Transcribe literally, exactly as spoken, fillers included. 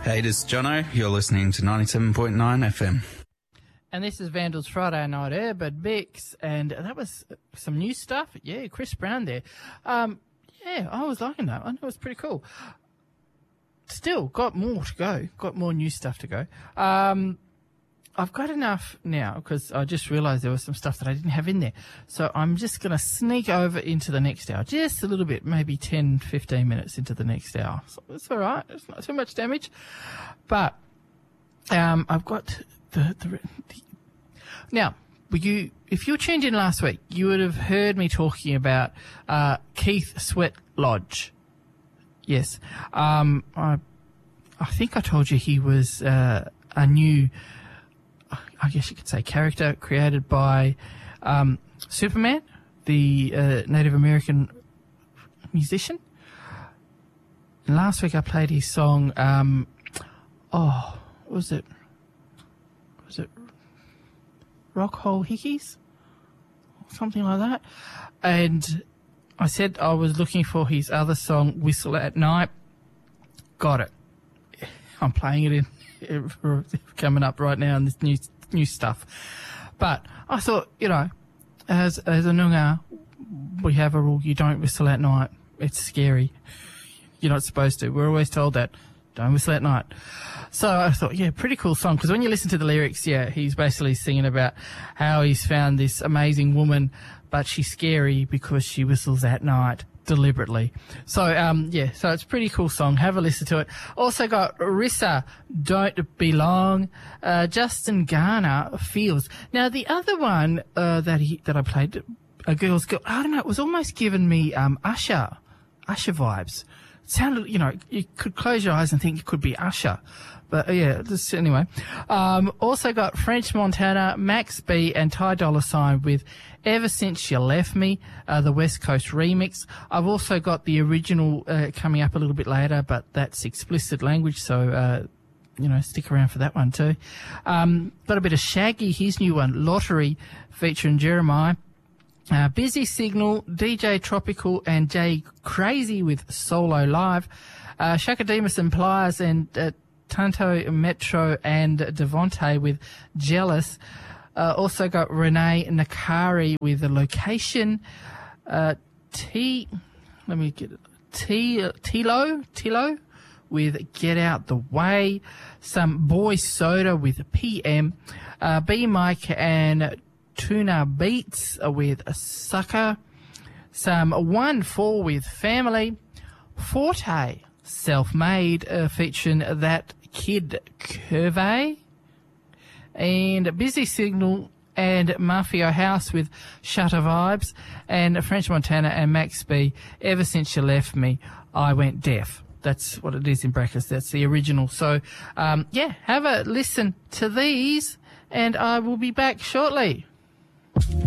Hey, this is Jono. You're listening to ninety-seven point nine F M. And this is Vandals Friday Night Air, but Bix, and that was some new stuff. Yeah, Chris Brown there. Um, yeah, I was liking that one. It was pretty cool. Still, got more to go. Got more new stuff to go. Um, I've got enough now because I just realised there was some stuff that I didn't have in there. So I'm just going to sneak over into the next hour, just a little bit, maybe ten, fifteen minutes into the next hour. So it's all right. It's not too much damage. But um, I've got the, the, the now, you if you tuned in last week, you would have heard me talking about uh, Keith Sweat Lodge. Yes. Um, I, I think I told you he was uh, a new, I guess you could say, character created by um, Superman, the uh, Native American musician. And last week I played his song, um, oh, what was it? Was it Rock Hole Hickeys? Something like that. And I said I was looking for his other song, Whistle at Night. Got it. I'm playing it in coming up right now in this new new stuff. But I thought, you know, as as a Noongar, we have a rule: you don't whistle at night. It's scary. You're not supposed to. We're always told that. Don't whistle at night. So I thought, yeah, pretty cool song. Because when you listen to the lyrics, yeah, he's basically singing about how he's found this amazing woman, but she's scary because she whistles at night deliberately. So, um, yeah, so it's a pretty cool song. Have a listen to it. Also got Rissa, Don't Be Long, uh, Justin Garner, Feels. Now, the other one uh, that he that I played, A Girl's Girl, I don't know, it was almost giving me um, Usher, Usher vibes. It sounded, you know, you could close your eyes and think it could be Usher. But, uh, yeah, just, anyway. Um, also got French Montana, Max B, and Ty Dolla $ign with Ever Since You Left Me, uh, the West Coast remix. I've also got the original uh, coming up a little bit later, but that's explicit language, so, uh, you know, stick around for that one too. Um, got a bit of Shaggy, his new one, Lottery, featuring Jeremiah. Uh, Busy Signal, D J Tropical, and Jay Crazy with Solo Live. Uh, Shaka Demus and Pliers and uh, Tanto Metro and Devontae with Jealous. Uh, also got Renee Nakari with The Location. Uh, T, let me get it. T, Tilo, Tilo with Get Out the Way. Some Boy Soda with P M. Uh, B Mike and Tuna Beats with Sucker. Some one four with Family. Forte, Self-Made, uh, featuring That Kid Curvey. And Busy Signal and Mafia House with Shutter Vibes. And French Montana and Max B, Ever Since You Left Me, I Went Deaf. That's what it is in brackets. That's the original. So, um, yeah, have a listen to these, and I will be back shortly.